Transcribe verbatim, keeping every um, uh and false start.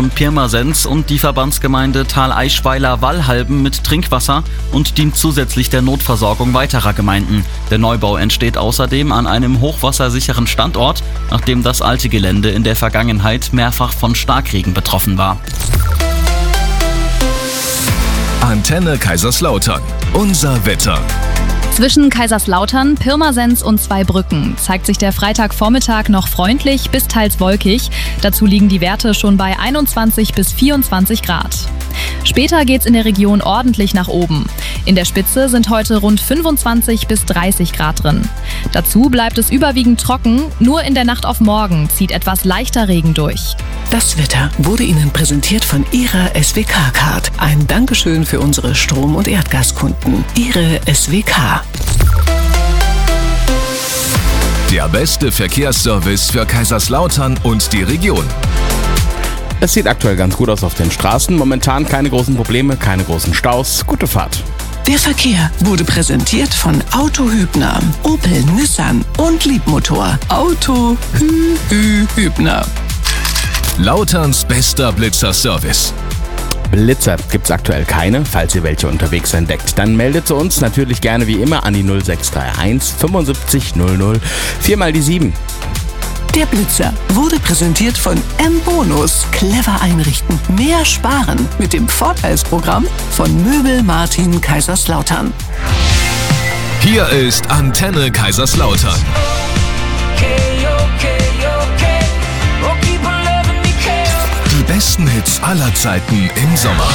von Pirmasens und die Verbandsgemeinde Thaleischweiler-Wallhalben mit Trinkwasser und dient zusätzlich der Notversorgung weiterer Gemeinden. Der Neubau entsteht außerdem an einem hochwassersicheren Standort, nachdem das alte Gelände in der Vergangenheit mehrfach von Starkregen betroffen war. Antenne Kaiserslautern. Unser Wetter. Zwischen Kaiserslautern, Pirmasens und Zweibrücken zeigt sich der Freitagvormittag noch freundlich bis teils wolkig. Dazu liegen die Werte schon bei einundzwanzig bis vierundzwanzig Grad. Später geht's in der Region ordentlich nach oben. In der Spitze sind heute rund fünfundzwanzig bis dreißig Grad drin. Dazu bleibt es überwiegend trocken, nur in der Nacht auf morgen zieht etwas leichter Regen durch. Das Wetter wurde Ihnen präsentiert von Ihrer S W K-Card. Ein Dankeschön für unsere Strom- und Erdgaskunden. Ihre S W K. Der beste Verkehrsservice für Kaiserslautern und die Region. Es sieht aktuell ganz gut aus auf den Straßen. Momentan keine großen Probleme, keine großen Staus. Gute Fahrt. Der Verkehr wurde präsentiert von Auto Hübner, Opel, Nissan und Liebmotor. Auto Hü Hü Hübner. Lauterns bester Blitzer-Service. Blitzer gibt's aktuell keine. Falls ihr welche unterwegs entdeckt, dann meldet zu uns natürlich gerne wie immer an die null sechs drei eins fünfundsiebzig null null vier mal die sieben. Der Blitzer wurde präsentiert von M-Bonus. Clever einrichten, mehr sparen mit dem Vorteilsprogramm von Möbel Martin Kaiserslautern. Hier ist Antenne Kaiserslautern. Die besten Hits aller Zeiten im Sommer.